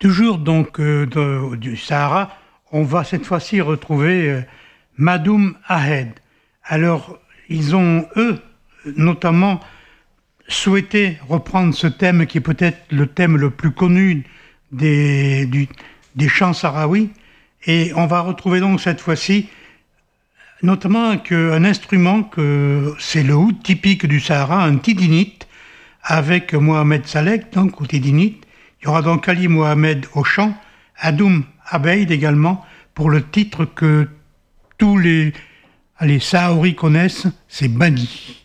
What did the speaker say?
Toujours donc du Sahara, on va cette fois-ci retrouver Madoum Ahed. Alors, ils ont, eux, notamment, souhaité reprendre ce thème qui est peut-être le thème le plus connu des chants sahraouis. Et on va retrouver donc cette fois-ci, notamment un instrument que c'est le oud typique du Sahara, un tidinite, avec Mohamed Salek, donc au tidinite. Il y aura donc Ali Mohamed au chant, Adoum Abeid également, pour le titre que tous les Sahaouris connaissent, c'est Bani.